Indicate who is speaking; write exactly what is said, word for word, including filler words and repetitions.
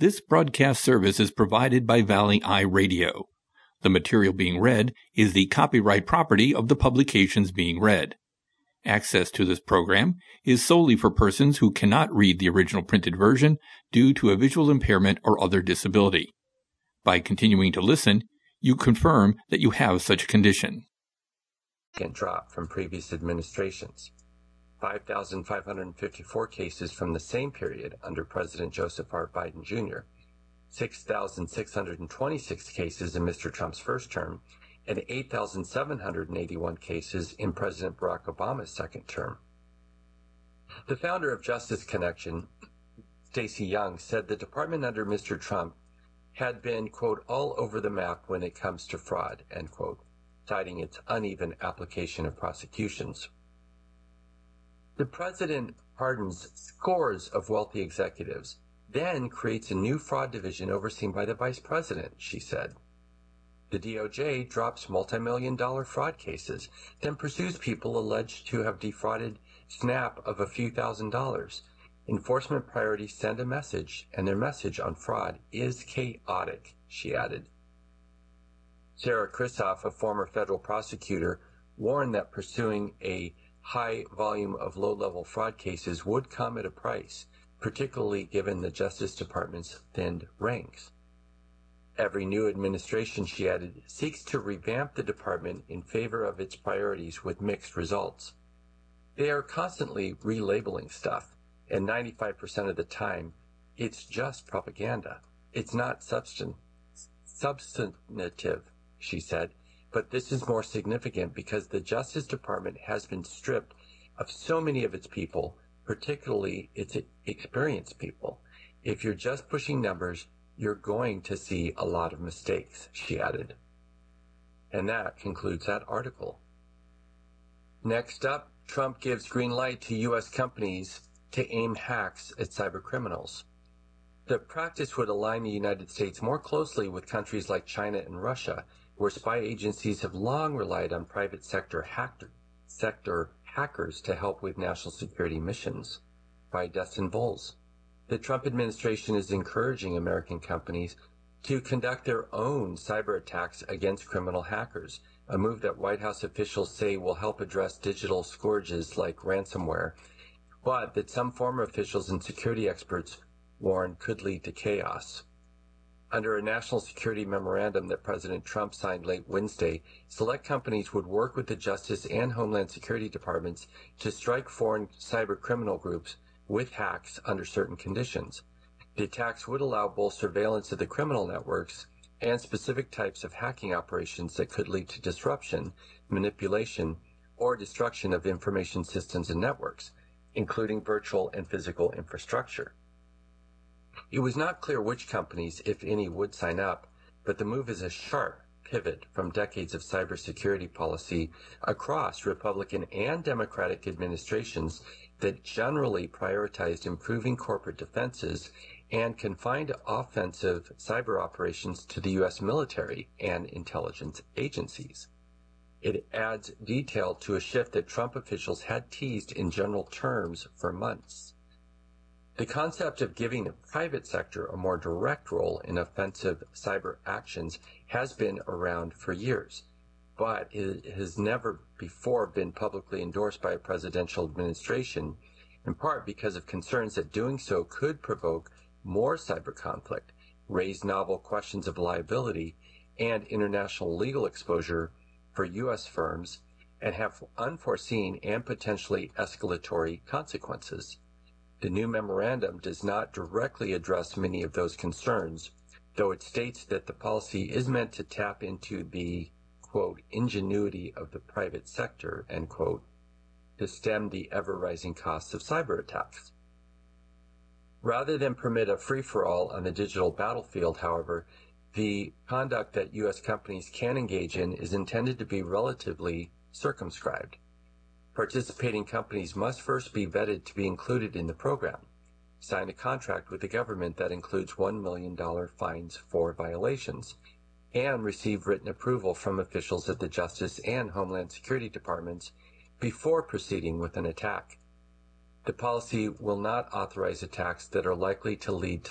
Speaker 1: This broadcast service is provided by Valley Eye Radio. The material being read is the copyright property of the publications being read. Access to this program is solely for persons who cannot read the original printed version due to a visual impairment or other disability. By continuing to listen, you confirm that you have such a condition.
Speaker 2: Drop from previous administrations. five thousand five hundred fifty-four cases from the same period under President Joseph R. Biden Junior, six thousand six hundred twenty-six cases in Mister Trump's first term, and eight thousand seven hundred eighty-one cases in President Barack Obama's second term. The founder of Justice Connection, Stacey Young, said the department under Mister Trump had been, quote, all over the map when it comes to fraud, end quote, citing its uneven application of prosecutions. The president pardons scores of wealthy executives, then creates a new fraud division overseen by the vice president, she said. The D O J drops multi-million dollar fraud cases, then pursues people alleged to have defrauded Snap of a few thousand dollars. Enforcement priorities send a message, and their message on fraud is chaotic, she added. Sarah Kristoff, a former federal prosecutor, warned that pursuing a high volume of low-level fraud cases would come at a price, particularly given the Justice Department's thinned ranks. Every new administration, she added, seeks to revamp the department in favor of its priorities with mixed results. They are constantly relabeling stuff, and ninety-five percent of the time, it's just propaganda. It's not substan- substantive, she said, but this is more significant because the Justice Department has been stripped of so many of its people, particularly its experienced people. If you're just pushing numbers, you're going to see a lot of mistakes, she added. And that concludes that article. Next up, Trump gives green light to U S companies to aim hacks at cybercriminals. The practice would align the United States more closely with countries like China and Russia, where spy agencies have long relied on private sector, hacker, sector hackers to help with national security missions. By Dustin Voles. The Trump administration is encouraging American companies to conduct their own cyber attacks against criminal hackers, a move that White House officials say will help address digital scourges like ransomware, but that some former officials and security experts warn could lead to chaos. Under a national security memorandum that President Trump signed late Wednesday, select companies would work with the Justice and Homeland Security departments to strike foreign cyber criminal groups with hacks under certain conditions. The attacks would allow both surveillance of the criminal networks and specific types of hacking operations that could lead to disruption, manipulation, or destruction of information systems and networks, including virtual and physical infrastructure. It was not clear which companies, if any, would sign up, but the move is a sharp pivot from decades of cybersecurity policy across Republican and Democratic administrations that generally prioritized improving corporate defenses and confined offensive cyber operations to the U S military and intelligence agencies. It adds detail to a shift that Trump officials had teased in general terms for months. The concept of giving the private sector a more direct role in offensive cyber actions has been around for years, but it has never before been publicly endorsed by a presidential administration, in part because of concerns that doing so could provoke more cyber conflict, raise novel questions of liability and international legal exposure for U S firms, and have unforeseen and potentially escalatory consequences. The new memorandum does not directly address many of those concerns, though it states that the policy is meant to tap into the, quote, ingenuity of the private sector, end quote, to stem the ever-rising costs of cyber attacks. Rather than permit a free-for-all on the digital battlefield, however, the conduct that U S companies can engage in is intended to be relatively circumscribed. Participating companies must first be vetted to be included in the program, sign a contract with the government that includes one million dollars fines for violations, and receive written approval from officials at the Justice and Homeland Security departments before proceeding with an attack. The policy will not authorize attacks that are likely to lead